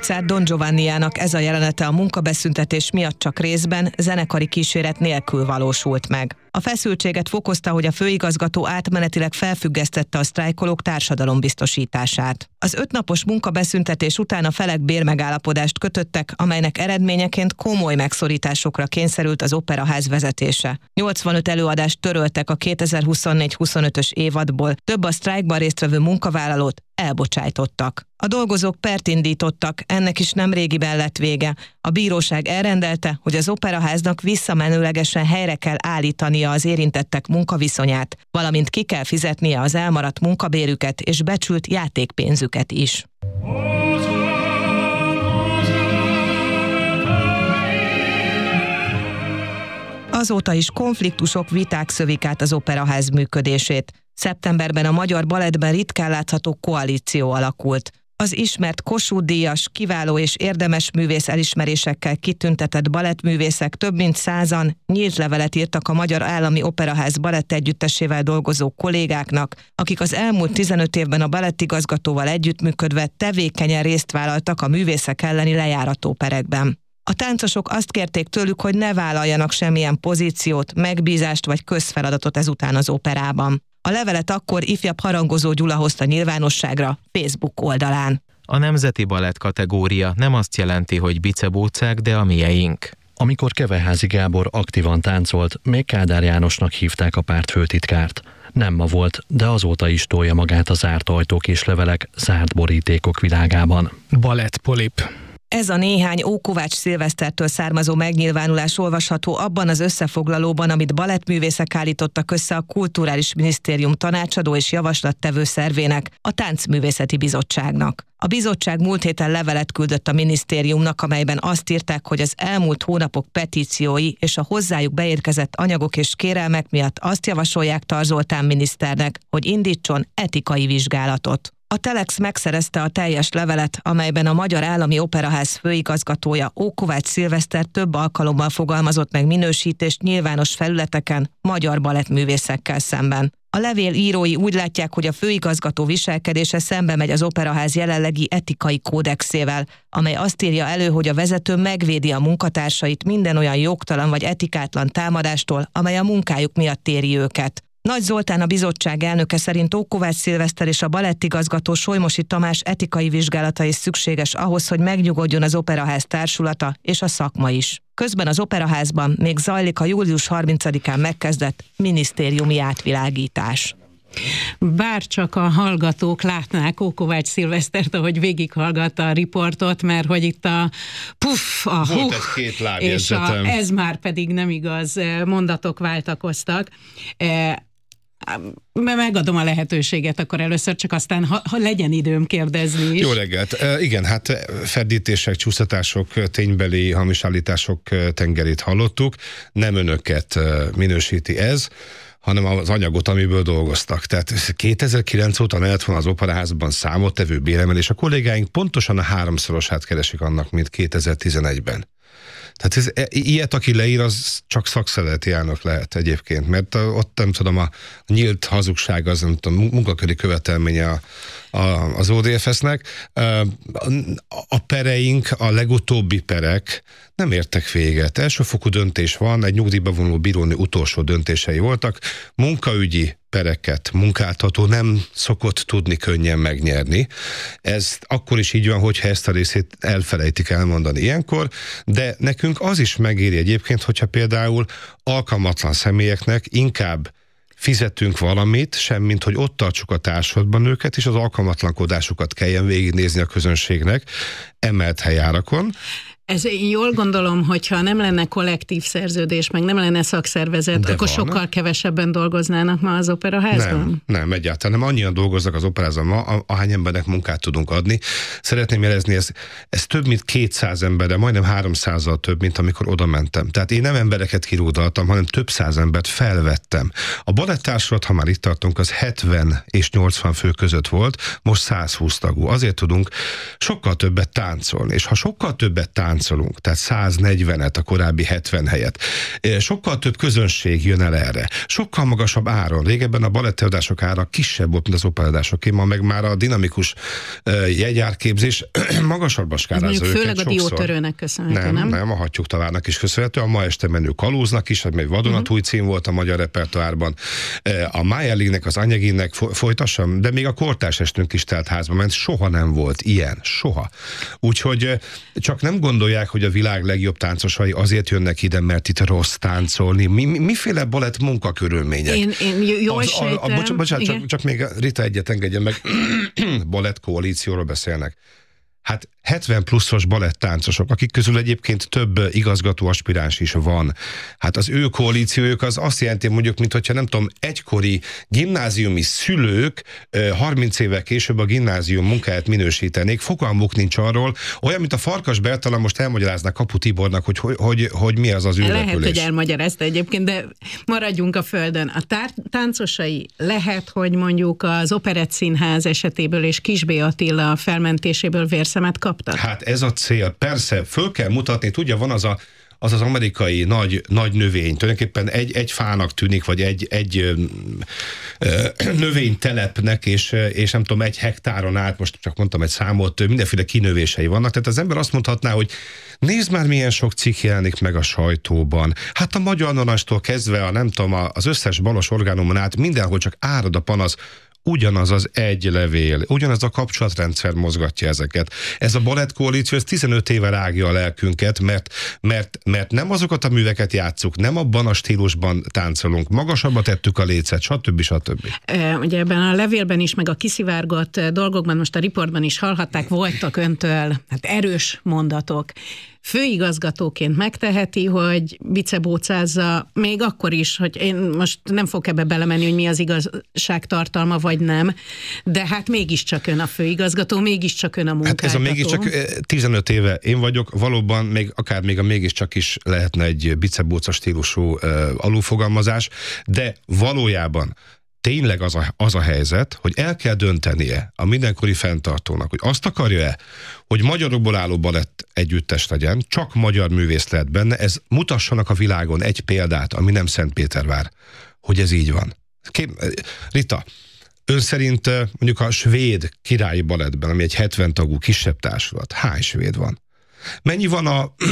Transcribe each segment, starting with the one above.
Mozart Don Giovanniának ez a jelenete a munkabeszüntetés miatt csak részben, zenekari kíséret nélkül valósult meg. A feszültséget fokozta, hogy a főigazgató átmenetileg felfüggesztette a sztrájkolók társadalombiztosítását. Az 5 napos munkabeszüntetés után a felek bérmegállapodást kötöttek, amelynek eredményeként komoly megszorításokra kényszerült az Operaház vezetése. 85 előadást töröltek a 2024-25-ös évadból, több a sztrájkban résztvevő munkavállalót elbocsájtottak. A dolgozók pert indítottak, ennek is nemrégiben lett vége. A bíróság elrendelte, hogy az Operaháznak visszamenőlegesen helyre kell állítania az érintettek munkaviszonyát, valamint ki kell fizetnie az elmaradt munkabérüket és becsült játékpénzüket is. Azóta is konfliktusok, viták szövik át az Operaház működését. Szeptemberben a Magyar Balettben ritkán látható koalíció alakult. Az ismert Kossuth-díjas, kiváló és érdemes művész elismerésekkel kitüntetett balettművészek több mint 100-an nyílt levelet írtak a Magyar Állami Operaház balettegyüttesével dolgozó kollégáknak, akik az elmúlt 15 évben a balettigazgatóval együttműködve tevékenyen részt vállaltak a művészek elleni lejárató perekben. A táncosok azt kérték tőlük, hogy ne vállaljanak semmilyen pozíciót, megbízást vagy közfeladatot ezután az operában. A levelet akkor ifjabb Harangozó Gyula hozta nyilvánosságra Facebook oldalán. A nemzeti balett kategória nem azt jelenti, hogy bicebócák, de a mieink. Amikor Keveházi Gábor aktívan táncolt, még Kádár Jánosnak hívták a párt főtitkárt. Nem ma volt, de azóta is tolja magát a zárt ajtók és levelek, zárt borítékok világában. Balettpolip. Ez a néhány Ókovács Szilvesztertől származó megnyilvánulás olvasható abban az összefoglalóban, amit balettművészek állítottak össze a Kulturális Minisztérium tanácsadó és javaslattevő szervének, a Táncművészeti Bizottságnak. A bizottság múlt héten levelet küldött a minisztériumnak, amelyben azt írták, hogy az elmúlt hónapok petíciói és a hozzájuk beérkezett anyagok és kérelmek miatt azt javasolják Tar Zoltán miniszternek, hogy indítson etikai vizsgálatot. A Telex megszerezte a teljes levelet, amelyben a Magyar Állami Operaház főigazgatója Ókovács Szilveszter több alkalommal fogalmazott meg minősítést nyilvános felületeken magyar balettművészekkel szemben. A levél írói úgy látják, hogy a főigazgató viselkedése szembe megy az Operaház jelenlegi etikai kódexével, amely azt írja elő, hogy a vezető megvédi a munkatársait minden olyan jogtalan vagy etikátlan támadástól, amely a munkájuk miatt éri őket. Nagy Zoltán, a bizottság elnöke szerint Ókovács Szilveszter és a balettigazgató Solymosi Tamás etikai vizsgálata is szükséges ahhoz, hogy megnyugodjon az Operaház társulata és a szakma is. Közben az Operaházban még zajlik a július 30-án megkezdett minisztériumi átvilágítás. Bár csak a hallgatók látnák Ókovács Szilvesztert, ahogy végighallgatta a riportot, mert hogy itt a puff, a volt egy két lábjegyzetem. Ez már pedig nem igaz, mondatok váltakoztak. Megadom a lehetőséget akkor először, csak aztán ha legyen időm kérdezni is. Jó reggelt. Igen, hát ferdítések, csúsztatások, ténybeli hamisállítások tengerét hallottuk. Nem önöket minősíti ez, hanem az anyagot, amiből dolgoztak. Tehát 2009 óta ne lett volna az Operaházban számottevő béremelés. A kollégáink pontosan a 3-szorosát keresik annak, mint 2011-ben. Tehát ilyet, aki leír, az csak szakszervezeti elnök lehet egyébként, mert ott nem tudom, a nyílt hazugság az, nem tudom, munkaköri követelménye az ODFS-nek. A pereink, a legutóbbi perek nem értek véget. Elsőfokú döntés van, egy nyugdíjba vonuló bírónő utolsó döntései voltak. Munkaügyi pereket munkáltató nem szokott tudni könnyen megnyerni. Ez akkor is így van, hogyha ezt a részét elfelejtik elmondani ilyenkor, de nekünk az is megéri egyébként, hogyha például alkalmatlan személyeknek inkább fizetünk valamit, semmint hogy ott tartsuk a társadalomban őket, és az alkalmatlankodásukat kelljen végignézni a közönségnek emelt helyárakon. Ez én jól gondolom, hogyha nem lenne kollektív szerződés, meg nem lenne szakszervezet, de akkor sokkal kevesebben dolgoznának ma az Operaházban? Nem, egyáltalán nem. Annyian dolgoznak az Operaházban ma, ahány embernek munkát tudunk adni. Szeretném jelezni, ez több mint 200 emberre, majdnem 300-al több, mint amikor oda mentem. Tehát én nem embereket kirúdaltam, hanem több száz embert felvettem. A balettársulat, ha már itt tartunk, az 70 és 80 fő között volt, most 120 tagú. Azért tudunk sokkal többet táncolni, és ha sokkal többet táncolunk, táncolunk, tehát 140-et a korábbi 70 helyett. Sokkal több közönség jön el erre. Sokkal magasabb áron. Régebben a baletteladások ára kisebb volt, mint az operadások. Ma meg már a dinamikus jegyárképzés magasabb a skálázza őket. Főleg a diótörőnek köszönhető, nem? Nem, a Hattyúk Tavárnak is köszönhető, a ma este menő Kalóznak is, egy vadonatúj cím volt a magyar repertoárban. A Májelingnek, az Anyaginnek folytassam, de még a kortárs estünk is telt házba ment, soha nem volt ilyen, soha. Úgyhogy csak nem gondolják, hogy a világ legjobb táncosai azért jönnek ide, mert itt rossz táncolni. Miféle balett munkakörülmények? Én jól sejtem. Bocsánat, csak még Rita egyet engedjen meg. Balett koalícióról beszélnek. Hát 70 pluszos balettáncosok, akik közül egyébként több igazgató aspiráns is van. Hát az ő koalíciójuk az azt jelenti, mondjuk, mint hogyha nem tudom, egykori gimnáziumi szülők 30 évvel később a gimnázium munkáját minősítenék. Fogalmuk nincs arról, olyan, mint a Farkas Bertalan most elmagyaráznak Kapu Tibornak, hogy mi az ünnepülés. Lehet, hogy elmagyarázta egyébként, de maradjunk a földön. A táncosai lehet, hogy mondjuk az Operett Színház esetéből és Kis B. Attila felmentéséből vérszemet kaptak? Hát ez a cél. Persze, föl kell mutatni, tudja, van az amerikai nagy növény, tulajdonképpen egy fának tűnik, vagy egy növénytelepnek, és nem tudom, 1 hektáron át, most csak mondtam egy számot, mindenféle kinövései vannak, tehát az ember azt mondhatná, hogy nézd már, milyen sok cikk jelenik meg a sajtóban. Hát a Magyar Narancstól kezdve, nem tudom, az összes balos orgánumon át mindenhol csak árad a panasz, ugyanaz az egy levél, ugyanaz a kapcsolatrendszer mozgatja ezeket. Ez a balettkoalíció, ez 15 éve rágja a lelkünket, mert nem azokat a műveket játsszuk, nem abban a stílusban táncolunk, magasabbra tettük a lécet, stb. Ugye ebben a levélben is, meg a kiszivárgott dolgokban, most a riportban is hallhatták, voltak öntől erős mondatok. Főigazgatóként megteheti, hogy bicebócázza, még akkor is, hogy én most nem fogok ebbe belemenni, hogy mi az igazság tartalma, vagy nem, de hát mégiscsak ön a főigazgató, mégiscsak ön a munkáltató. Hát ez a mégiscsak 15 éve én vagyok, valóban akár még a mégiscsak is lehetne egy bicebóca stílusú alulfogalmazás, de valójában tényleg az a helyzet, hogy el kell döntenie a mindenkori fenntartónak, hogy azt akarja-e, hogy magyarokból álló balett együttes legyen, csak magyar művész lehet benne, ez mutassanak a világon egy példát, ami nem Szentpétervár, hogy ez így van. Rita, ön szerint mondjuk a svéd királyi balettben, ami egy 70 tagú kisebb társulat, hány svéd van? Mennyi van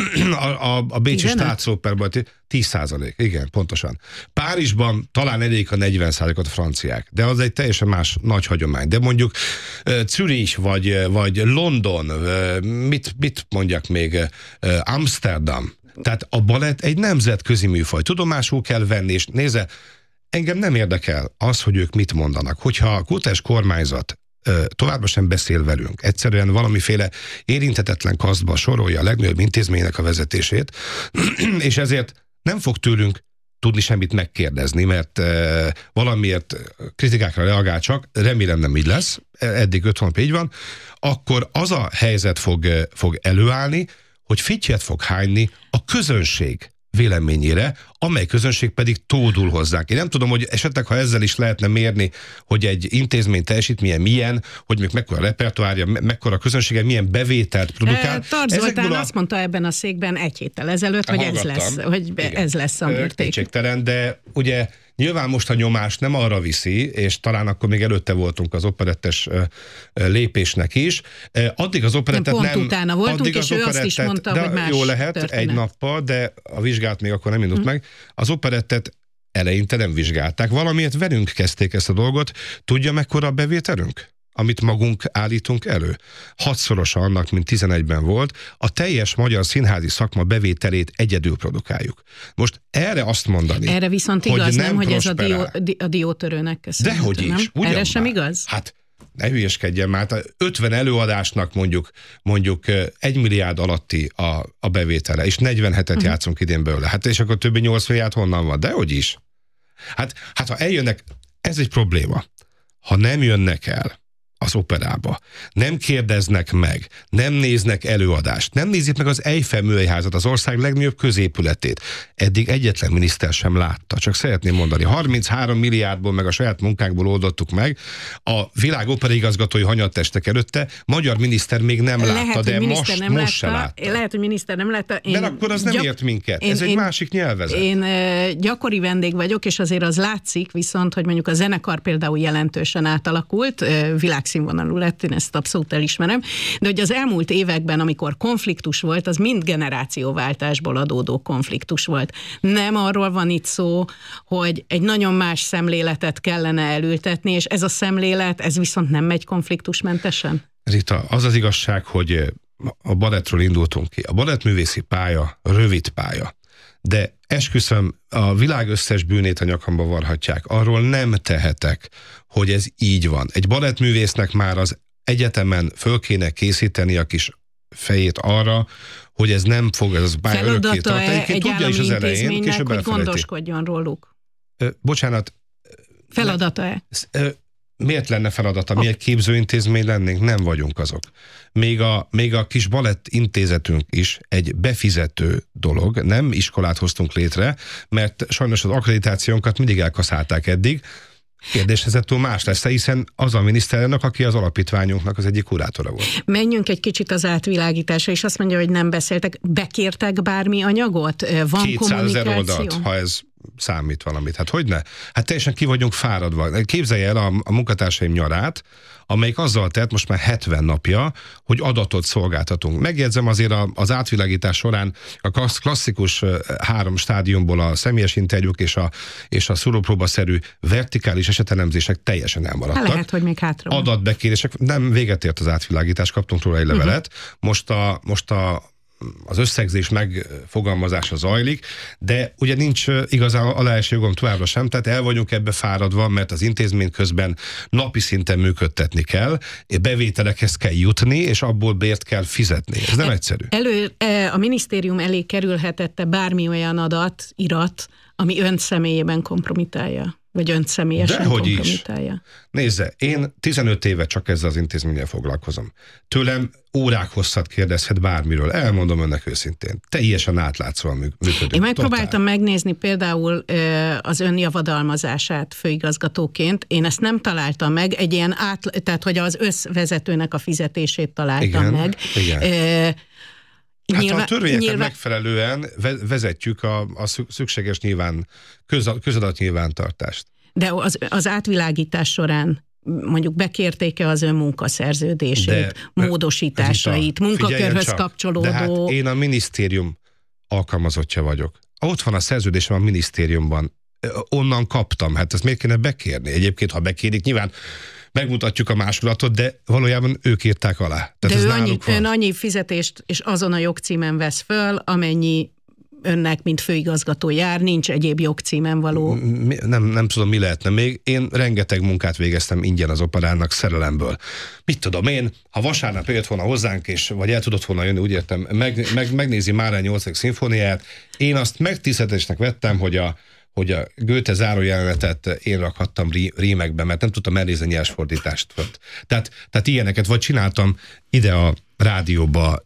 a bécsi Staatsoperban? 10%, igen, pontosan. Párizsban talán elég a 40%-ot a franciák, de az egy teljesen más nagy hagyomány. De mondjuk Zürich vagy London, mit mondjak még, Amsterdam. Tehát a balett egy nemzetközi műfaj. Tudomásul kell venni, és nézze, engem nem érdekel az, hogy ők mit mondanak. Hogyha a kultúrás kormányzat továbbra sem beszél velünk, egyszerűen valamiféle érinthetetlen kasztba sorolja a legnagyobb intézménynek a vezetését, és ezért nem fog tőlünk tudni semmit megkérdezni, mert valamiért kritikákra reagál csak, remélem nem így lesz, eddig 5 hónap így van, akkor az a helyzet fog előállni, hogy fittyet fog hányni a közönség véleményére, amely közönség pedig tódul hozzánk. Én nem tudom, hogy esetleg, ha ezzel is lehetne mérni, hogy egy intézmény teljesítménye milyen, hogy még mekkora repertoárja, mekkora közönsége, milyen bevételt produkál. Tarz Zoltán azt mondta ebben a székben 1 héttel ezelőtt, hogy ez lesz a mérték. Kétségtelen, de ugye nyilván most a nyomás nem arra viszi, és talán akkor még előtte voltunk az operettes lépésnek is. Addig az operettet nem... Pont utána voltunk, és ő azt is mondta, hogy más jó lehet, történet. egy nappal, de a vizsgálat még akkor nem indult meg. Az operettet eleinte nem vizsgálták. Valamiért velünk kezdték ezt a dolgot. Tudja, mekkora a bevételünk? Amit magunk állítunk elő. 6-szorosa annak, mint 11-ben volt, a teljes magyar színházi szakma bevételét egyedül produkáljuk. Most erre azt mondani, erre viszont hogy igaz, nem, hogy ez a diótörőnek köszönhető, dehogy is. Erre sem igaz? Hát ne hülyeskedjen már, 50 előadásnak mondjuk 1 milliárd alatti a bevétele, és 47-et játszunk idén belőle. Hát és akkor többi 8 milliárd honnan van? Dehogy is. Hát ha eljönnek, ez egy probléma. Ha nem jönnek el az operába, nem kérdeznek meg, nem néznek előadást, nem nézik meg az Eiffel műhelyházat, az ország legnagyobb középületét. Eddig egyetlen miniszter sem látta. Csak szeretném mondani, 33 milliárdból meg a saját munkákból oldottuk meg, a világ operaigazgatói hanyattestek előtte, magyar miniszter még nem látta, de most se látta. Lehet, hogy miniszter nem látta. De akkor az nem ért minket. Ez egy másik nyelvezet. Én gyakori vendég vagyok, és azért az látszik, viszont, hogy mondjuk a zenekar például jelentősen átalakult, világszínvonalú lett, én ezt abszolút elismerem, de hogy az elmúlt években, amikor konfliktus volt, az mind generációváltásból adódó konfliktus volt. Nem arról van itt szó, hogy egy nagyon más szemléletet kellene elültetni, és ez a szemlélet, ez viszont nem megy konfliktusmentesen? Rita, az az igazság, hogy a balettről indultunk ki. A balettművészi pálya rövid pálya. De esküszöm, a világ összes bűnét a nyakamba varhatják. Arról nem tehetek, hogy ez így van. Egy balettművésznek már az egyetemen föl kéne készíteni a kis fejét arra, hogy ez nem fog, ez pálya örökké tartani. Egy állami intézménynek, hogy gondoskodjon róluk? Bocsánat. Feladata-e? Miért lenne feladata? Mi egy képzőintézmény lennénk? Nem vagyunk azok. Még a kis balett intézetünk is egy befizető dolog, nem iskolát hoztunk létre, mert sajnos az akkreditációnkat mindig elkaszálták eddig. Kérdés ezettől más lesz, hiszen az a miniszterelnök, aki az alapítványunknak az egyik kurátora volt. Menjünk egy kicsit az átvilágításra, és azt mondja, hogy nem beszéltek. Bekértek bármi anyagot? Van 200 000 kommunikáció? oldalt, ha ez számít valamit. Hát hogyne? Hát teljesen ki vagyunk fáradva. Képzelj el a munkatársaim nyarát, amelyik azzal telt most már 70 napja, hogy adatot szolgáltatunk. Megjegyzem azért az átvilágítás során a klasszikus 3 stádiumból a személyes interjúk és a szúrópróbaszerű vertikális esetelemzések teljesen elmaradtak. Lehet, hogy még hátra van. Adatbekérések, nem, véget ért az átvilágítás, kaptunk róla egy levelet. Most az összegzés megfogalmazása zajlik, de ugye nincs igazán aláeső jogom továbbra sem, tehát el vagyunk ebbe fáradva, mert az intézmény közben napi szinten működtetni kell, bevételekhez kell jutni, és abból bért kell fizetni. Ez nem egyszerű. A minisztérium elé kerülhetette bármi olyan irat, ami önt személyében kompromitálja? Vagy önt személyesen kompromitálja? Nézze, én 15 éve csak ezzel az intézménnyel foglalkozom. Tőlem órák hosszat kérdezhet bármiről. Elmondom önnek őszintén. Teljesen átlátszóan működik. Én megpróbáltam megnézni például az ön javadalmazását főigazgatóként. Én ezt nem találtam meg. Egy ilyen tehát, hogy az összvezetőnek a fizetését találtam meg. Igen. Hát a törvényeknek megfelelően vezetjük a szükséges közadat nyilvántartást. De az átvilágítás során mondjuk bekérték-e az ön munkaszerződését, módosításait, munkakörhöz kapcsolódó... De hát én a minisztérium alkalmazottja vagyok. Ott van a szerződésem a minisztériumban. Onnan kaptam, hát ezt miért kéne bekérni? Egyébként, ha bekérik, nyilván megmutatjuk a másolatot, de valójában ők írták alá. Tehát de ön annyi fizetést és azon a jogcímen vesz föl, amennyi önnek, mint főigazgató jár, nincs egyéb jogcímen való. Nem tudom, mi lehetne még. Én rengeteg munkát végeztem ingyen az operának szerelemből. Mit tudom én, ha vasárnap jött volna hozzánk, vagy el tudott volna jönni, úgy értem, megnézi Márai 8. szimfóniáját, én azt megtiszteltetésnek vettem, hogy a Goethe zárójelenetet én rakhattam rímekbe, mert nem tudtam elnézni nyelsfordítást. Tehát ilyeneket, vagy csináltam ide a rádióba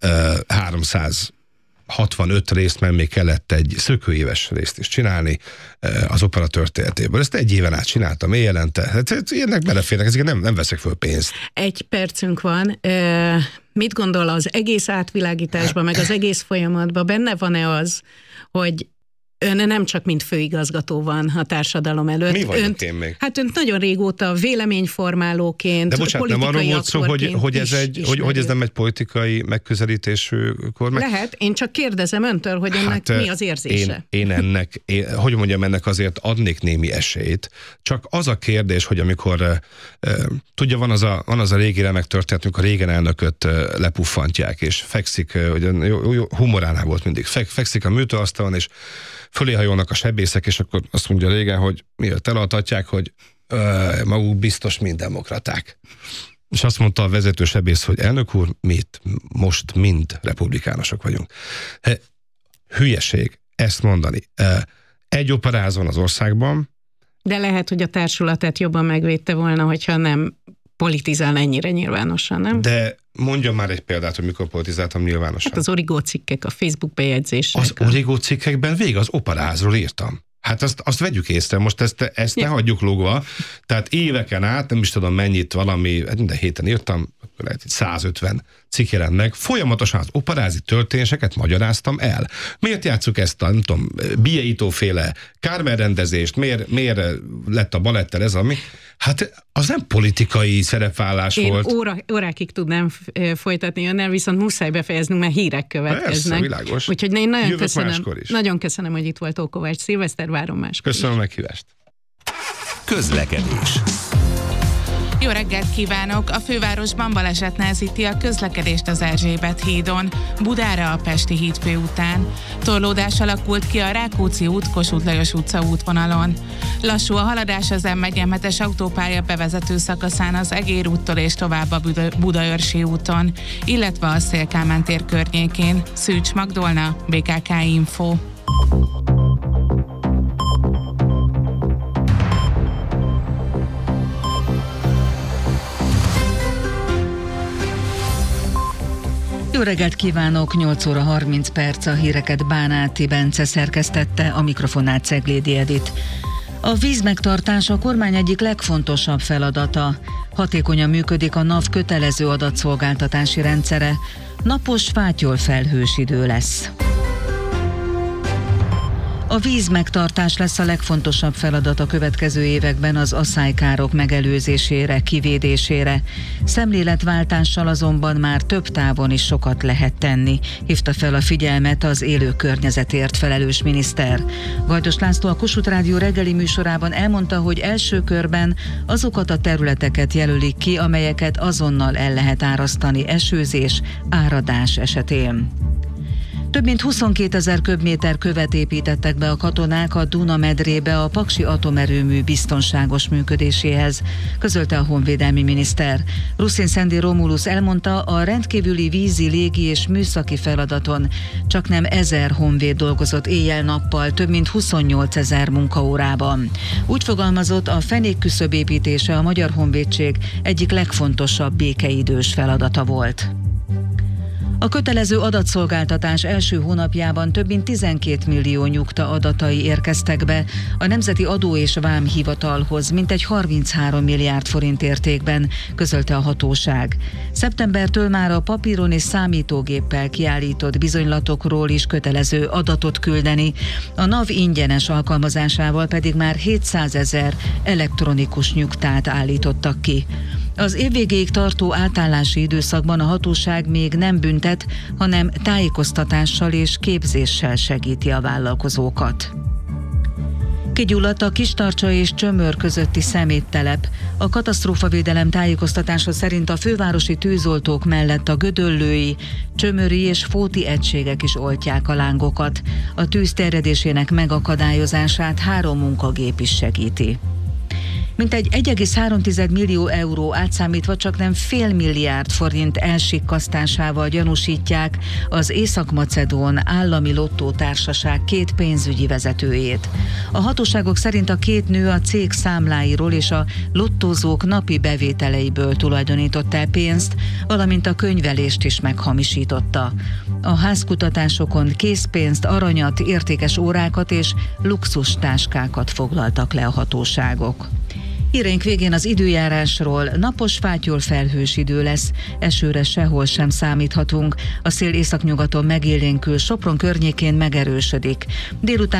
365 részt, mert még kellett egy szökőéves részt is csinálni az opera történetéből. Ezt egy éven át csináltam, éjjelente. Hát ilyenek beleférnek, ezeket nem veszek föl pénzt. Egy percünk van. Mit gondol az egész átvilágításban, meg az egész folyamatban benne van-e az, hogy ön nem csak mint főigazgató van a társadalom előtt. Mi vagyok én még? Hát önt nagyon régóta véleményformálóként, de bocsánat, nem arról volt szó, hogy ez nem egy politikai megközelítésű kormány? Lehet, én csak kérdezem öntől, hogy ennek mi az érzése. Én ennek azért adnék némi esélyt. Csak az a kérdés, hogy amikor tudja, van az a régi remek történet, amikor a régen elnököt lepuffantják, és fekszik, humoránál volt mindig, fekszik a műtőasztalon, és fölé hajolnak a sebészek, és akkor azt mondja régen, hogy miért elaltatják, hogy maguk biztos mind demokraták. És azt mondta a vezető sebész, hogy elnök úr, most mind republikánusok vagyunk. Hülyeség ezt mondani. Egy operázon az országban. De lehet, hogy a társulatát jobban megvédte volna, hogyha nem politizál ennyire nyilvánosan, nem? De mondjam már egy példát, hogy mikor politizáltam nyilvánosan. Hát az Origo cikkek, a Facebook bejegyzések. Az Origo cikkekben végig az operaházról írtam. Hát azt vegyük észre, most ezt ne hagyjuk lógva. Tehát éveken át, nem is tudom mennyit, valami, minden héten írtam, lehet 150 cikk jelent meg, folyamatosan az operázi történéseket magyaráztam el. Miért játsszuk ezt a, nem tudom, Bieito-féle Carmen rendezést, miért lett a balettel ez, ami... Hát az nem politikai szerepvállás volt. Órákig tudnám folytatni önnel, viszont muszáj befejeznünk, mert hírek következnek. Persze, világos. Úgyhogy én nagyon köszönöm, hogy itt volt Ókovács Szilveszter, várom máskor. Köszönöm a meghívást. Közlekedés. Jó reggelt kívánok! A fővárosban baleset nehezíti a közlekedést az Erzsébet hídon, Budára a Pesti hídfő után. Torlódás alakult ki a Rákóczi út, Kossuth Lajos utca útvonalon. Lassú a haladás az M1-es autópálya bevezető szakaszán az Egér úttól és tovább a Budaörsi úton, illetve a Széll-Kálmán tér környékén. Szűcs Magdolna, BKK Info. Jó reggelt kívánok, 8 óra 30 perc, a híreket Bánáti Bence szerkesztette, a mikrofonnál Ceglédi Edit. A vízmegtartás a kormány egyik legfontosabb feladata. Hatékonyan működik a NAV kötelező adatszolgáltatási rendszere. Napos, fátyol felhős idő lesz. A vízmegtartás lesz a legfontosabb feladat a következő években az asszálykárok megelőzésére, kivédésére. Szemléletváltással azonban már több távon is sokat lehet tenni, hívta fel a figyelmet az élő környezetért felelős miniszter. Gajdos László a Kossuth Rádió reggeli műsorában elmondta, hogy első körben azokat a területeket jelölik ki, amelyeket azonnal el lehet árasztani esőzés, áradás esetén. Több mint 22 000 köbméter követ építettek be a katonák a Duna medrébe a Paksi atomerőmű biztonságos működéséhez, közölte a honvédelmi miniszter. Ruszin Szendi Romulus elmondta, a rendkívüli vízi, légi és műszaki feladaton csaknem 1000 honvéd dolgozott éjjel-nappal, több mint 28 000 munkaórában. Úgy fogalmazott, a fenékküszöb építése a Magyar Honvédség egyik legfontosabb békeidős feladata volt. A kötelező adatszolgáltatás első hónapjában több mint 12 millió nyugta adatai érkeztek be a Nemzeti Adó és Vámhivatalhoz, mintegy 33 milliárd forint értékben, közölte a hatóság. Szeptembertől már a papíron és számítógéppel kiállított bizonylatokról is kötelező adatot küldeni, a NAV ingyenes alkalmazásával pedig már 700 000 elektronikus nyugtát állítottak ki. Az év végéig tartó átállási időszakban a hatóság még nem büntet, hanem tájékoztatással és képzéssel segíti a vállalkozókat. Kigyulladt a Kistarcsa és Csömör közötti szeméttelep. A katasztrófavédelem tájékoztatása szerint a fővárosi tűzoltók mellett a gödöllői, csömöri és fóti egységek is oltják a lángokat. A tűz terjedésének megakadályozását 3 munkagép is segíti. Mintegy 1,3 millió euró átszámítva csaknem fél milliárd forint elsikkasztásával gyanúsítják az Észak-Macedón állami lottótársaság 2 pénzügyi vezetőjét. A hatóságok szerint a 2 nő a cég számláiról és a lottózók napi bevételeiből tulajdonított el pénzt, valamint a könyvelést is meghamisította. A házkutatásokon készpénzt, aranyat, értékes órákat és luxustáskákat foglaltak le a hatóságok. Híreink végén az időjárásról. Napos, fátyol felhős idő lesz, esőre sehol sem számíthatunk. A szél északnyugaton megélénkül, Sopron környékén megerősödik. Délután